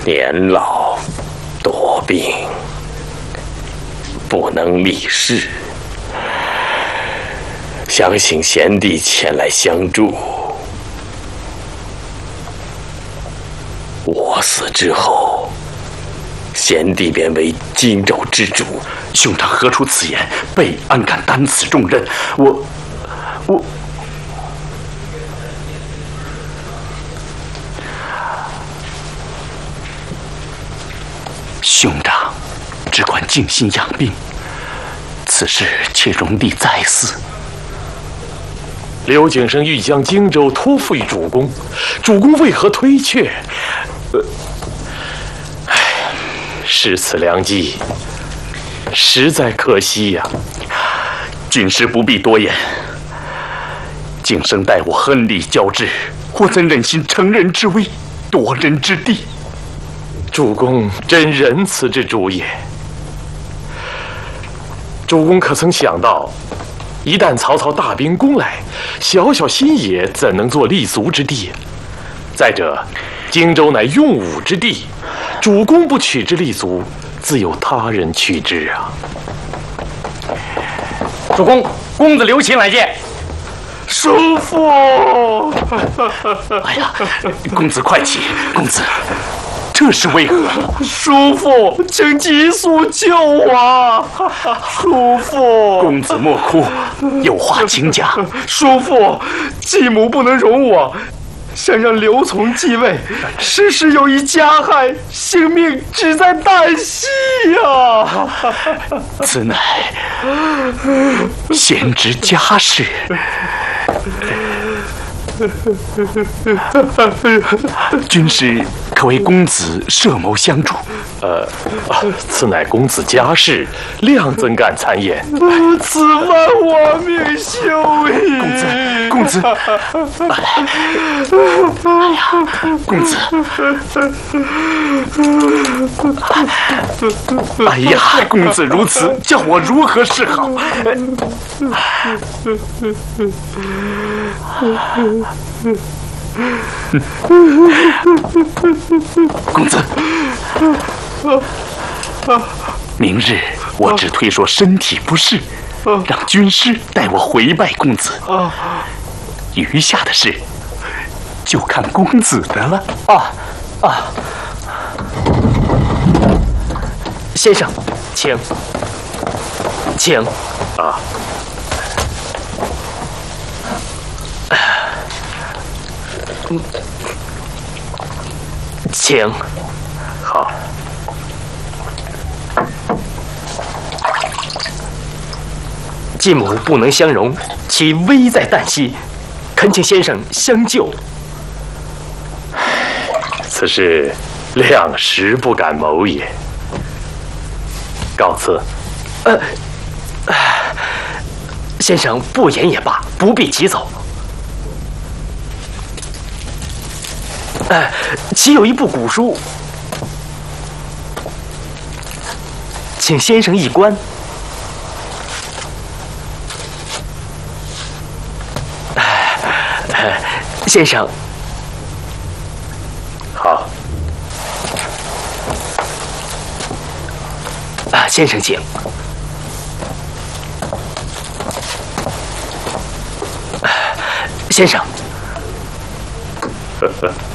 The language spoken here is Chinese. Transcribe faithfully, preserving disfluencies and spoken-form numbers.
年老多病，不能立誓，想请贤弟前来相助。我死之后，贤弟便为荆州之主。 兄长何出此言？备安敢担此重任？我，我。 兄长，只管静心养病，此事且容弟再思。 刘景升欲将荆州托付于主公，主公为何推却？呃，唉，失此良机，实在可惜呀、 啊。军师不必多言，景升待我恩礼交至，我怎忍心乘人之危，夺人之地？ 主公真仁慈之主也。主公可曾想到，一旦曹操大兵攻来，小小新野怎能做立足之地？再者，荆州乃用武之地，主公不取之立足，自有他人取之啊。 主公，公子刘琦来见。 叔父， 哎呀，公子快起，公子。 这是为何？ 叔父，请急速救我！叔父， 公子莫哭，有话请讲。 叔父，继母不能容我，想让刘琮继位，时时有一加害，性命只在旦夕呀！ 此乃贤侄家事。 军师可为公子设谋相助？ 呃，啊、此乃公子家事，谅怎敢参言？ 此番我命休矣。 公子，公子，哎呀，公子，哎呀，公子如此，叫我如何是好？公子，明日我只推说身体不适，让军师带我回拜公子。余下的事就看公子的了。 啊啊！先生，请，请啊。 嗯，请。 好。 继母不能相容，其危在旦夕，恳请先生相救。 此事两时不敢谋也。告辞。 呃，先生不言也罢，不必急走。 哎，岂有一部古书，请先生一观。哎，先生， 好。 啊，先生请。先生。